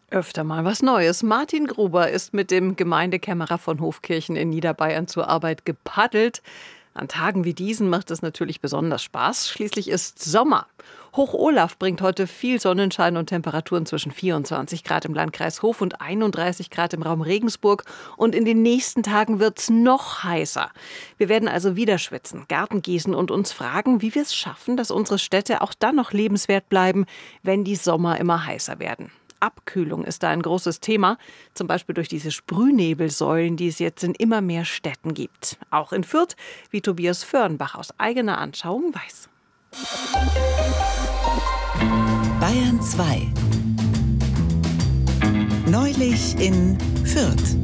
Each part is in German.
Öfter mal was Neues. Martin Gruber ist mit dem Gemeindekämmerer von Hofkirchen in Niederbayern zur Arbeit gepaddelt. An Tagen wie diesen macht es natürlich besonders Spaß. Schließlich ist Sommer. Hoch-Olaf bringt heute viel Sonnenschein und Temperaturen zwischen 24 Grad im Landkreis Hof und 31 Grad im Raum Regensburg. Und in den nächsten Tagen wird's noch heißer. Wir werden also wieder schwitzen, Garten gießen und uns fragen, wie wir es schaffen, dass unsere Städte auch dann noch lebenswert bleiben, wenn die Sommer immer heißer werden. Abkühlung ist da ein großes Thema, zum Beispiel durch diese Sprühnebelsäulen, die es jetzt in immer mehr Städten gibt. Auch in Fürth, wie Tobias Föhrenbach aus eigener Anschauung weiß. Bayern 2. Neulich in Fürth.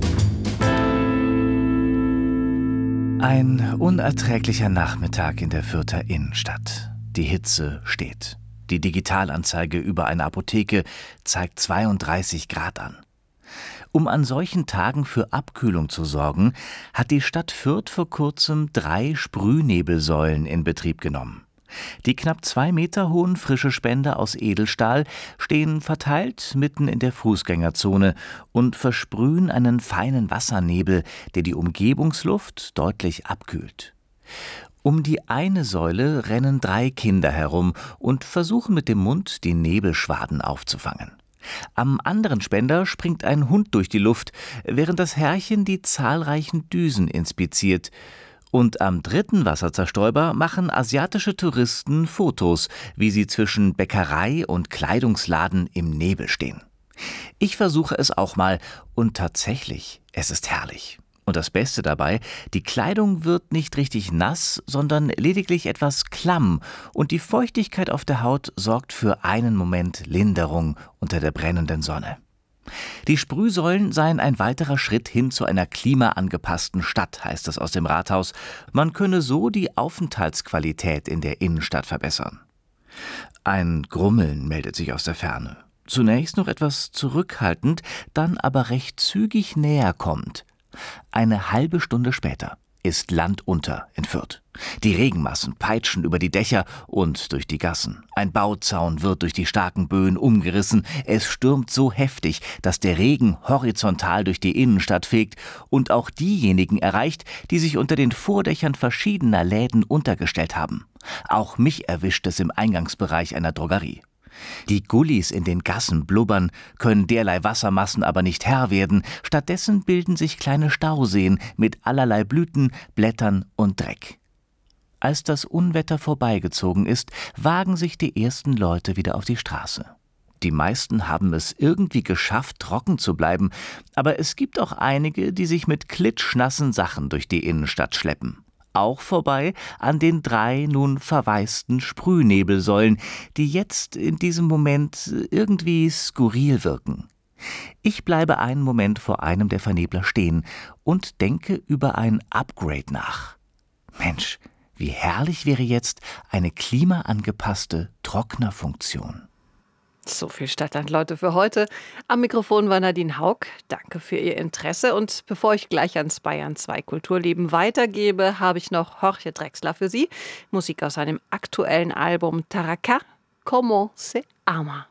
Ein unerträglicher Nachmittag in der Fürther Innenstadt. Die Hitze steht. Die Digitalanzeige über eine Apotheke zeigt 32 Grad an. Um an solchen Tagen für Abkühlung zu sorgen, hat die Stadt Fürth vor kurzem 3 Sprühnebelsäulen in Betrieb genommen. Die knapp 2 Meter hohen frische Spender aus Edelstahl stehen verteilt mitten in der Fußgängerzone und versprühen einen feinen Wassernebel, der die Umgebungsluft deutlich abkühlt. Um die eine Säule rennen 3 Kinder herum und versuchen mit dem Mund die Nebelschwaden aufzufangen. Am anderen Spender springt ein Hund durch die Luft, während das Herrchen die zahlreichen Düsen inspiziert. Und am 3. Wasserzerstäuber machen asiatische Touristen Fotos, wie sie zwischen Bäckerei und Kleidungsladen im Nebel stehen. Ich versuche es auch mal und tatsächlich, es ist herrlich. Und das Beste dabei, die Kleidung wird nicht richtig nass, sondern lediglich etwas klamm und die Feuchtigkeit auf der Haut sorgt für einen Moment Linderung unter der brennenden Sonne. Die Sprühsäulen seien ein weiterer Schritt hin zu einer klimaangepassten Stadt, heißt es aus dem Rathaus. Man könne so die Aufenthaltsqualität in der Innenstadt verbessern. Ein Grummeln meldet sich aus der Ferne. Zunächst noch etwas zurückhaltend, dann aber recht zügig näher kommt. Eine halbe Stunde später ist Land unter in Fürth. Die Regenmassen peitschen über die Dächer und durch die Gassen. Ein Bauzaun wird durch die starken Böen umgerissen. Es stürmt so heftig, dass der Regen horizontal durch die Innenstadt fegt und auch diejenigen erreicht, die sich unter den Vordächern verschiedener Läden untergestellt haben. Auch mich erwischt es im Eingangsbereich einer Drogerie. Die Gullis in den Gassen blubbern, können derlei Wassermassen aber nicht Herr werden. Stattdessen bilden sich kleine Stauseen mit allerlei Blüten, Blättern und Dreck. Als das Unwetter vorbeigezogen ist, wagen sich die ersten Leute wieder auf die Straße. Die meisten haben es irgendwie geschafft, trocken zu bleiben, aber es gibt auch einige, die sich mit klitschnassen Sachen durch die Innenstadt schleppen. Auch vorbei an den 3 nun verwaisten Sprühnebelsäulen, die jetzt in diesem Moment irgendwie skurril wirken. Ich bleibe einen Moment vor einem der Vernebler stehen und denke über ein Upgrade nach. Mensch, wie herrlich wäre jetzt eine klimaangepasste Trocknerfunktion. So viel Stadtland, Leute, für heute. Am Mikrofon war Nadine Haug. Danke für Ihr Interesse. Und bevor ich gleich ans Bayern 2 Kulturleben weitergebe, habe ich noch Jorge Drexler für Sie. Musik aus seinem aktuellen Album Taraka, Como se ama.